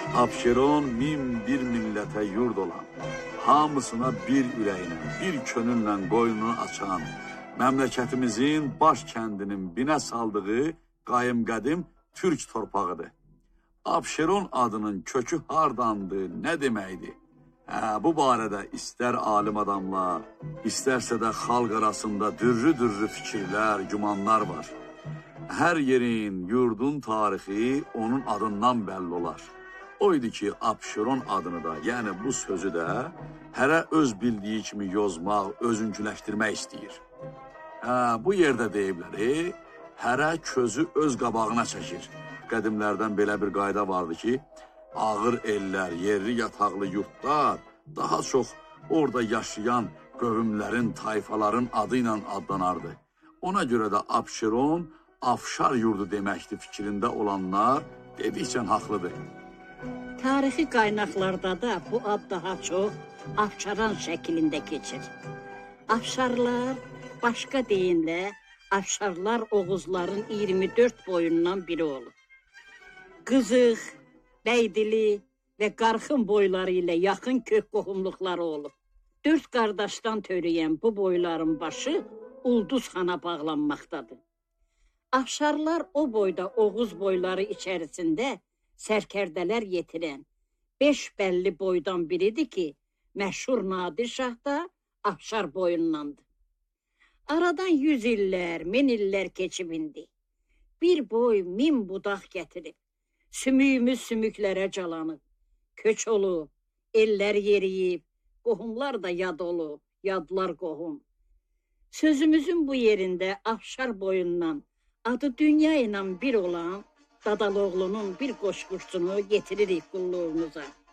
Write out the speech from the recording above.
Abşeron min bir millətə yurd olan, hamısına bir ürəklə, bir könülla qoynunu açan, məmləkətimizin baş kəndinin binə saldığı qayım-qədim Türk torpağıdır. Abşeron adının kökü hardandır, nə deməkdir? Bu barədə istər alim adamlar, istərsə də xalq arasında dürrü fikirlər, gümanlar var. Hər yerin, yurdun tarixi onun adından bəlli olar. Oydu ki, Abşeron adını da, yəni bu sözü də hərə öz bildiyi kimi yozmaq, özünküləşdirmək istəyir. Bu yerdə deyibləri, hərə közü öz qabağına çəkir. Qədimlərdən belə bir qayda vardı ki, ağır ellər, yerli yataqlı yurtlar daha çox orada yaşayan qövümlərin, tayfaların adı ilə adlanardı. Ona görə də Abşeron, Afşar yurdu deməkdir fikrində olanlar dedikcə haqlıdır. Tarixi qaynaqlarda da bu ad daha çox Afşaran şəklində keçir. Afşarlar, başqa deyinlə, Afşarlar Oğuzların 24 boyundan biri olur. Qızıq, Bəydili və Qarxın boyları ilə yaxın kök qohumluqları olub. 4 qardaşdan törəyən bu boyların başı Ulduz xana bağlanmaqdadır. Afşarlar o boyda Oğuz boyları içərisində sərkərdələr yetirən 5 bəlli boydan biridir ki, məşhur Nadir Şah da Afşar boyundandır. Aradan 100 illər, 1000 illər keçib indi. Bir boy 1000 budaq gətirib. Sümüyümüz sümüklərə calanıb, köç olub, ellər yeriyib, qohumlar da yad olub, yadlar qohum. Sözümüzün bu yerində Afşar boyundan adı dünya ilə bir olan Dadaloğlunun bir qoşquşçunu getiririk qulluğunuza.